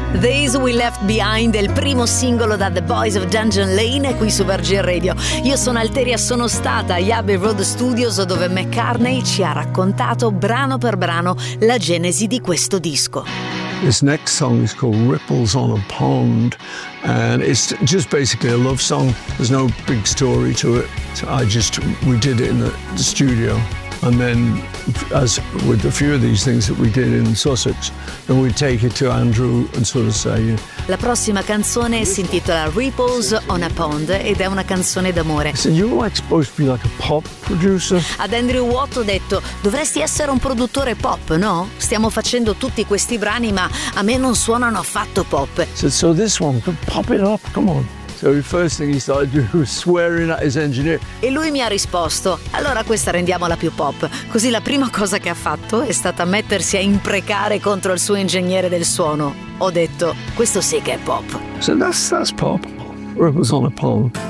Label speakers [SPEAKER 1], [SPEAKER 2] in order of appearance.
[SPEAKER 1] Days We Left Behind è il primo singolo da The Boys of Dungeon Lane qui su Virgin Radio. Io sono Alteria, sono stata agli Abbey Road Studios dove McCartney ci ha raccontato brano per brano la genesi di questo disco.
[SPEAKER 2] This next song is called Ripples on a Pond, and it's just basically a love song. There's no big story to it. We did it in the studio. And then, as with a few of these things that we did in Sussex, then we take it to Andrew and sort of say...
[SPEAKER 1] La prossima canzone si intitola Ripples on a Pond ed è una canzone d'amore.
[SPEAKER 2] So you're like supposed to be like a pop producer?
[SPEAKER 1] Ad Andrew Watt ho detto, dovresti essere un produttore pop, no? Stiamo facendo tutti questi brani, ma a me non suonano affatto pop.
[SPEAKER 2] So this one, pop it up, come on. So the first thing he started doing was swearing at his engineer.
[SPEAKER 1] E lui mi ha risposto, allora questa rendiamola più pop. Così la prima cosa che ha fatto è stata mettersi a imprecare contro il suo ingegnere del suono. Ho detto, questo sì che è pop.
[SPEAKER 2] So that's pop. Ripples on a Pond.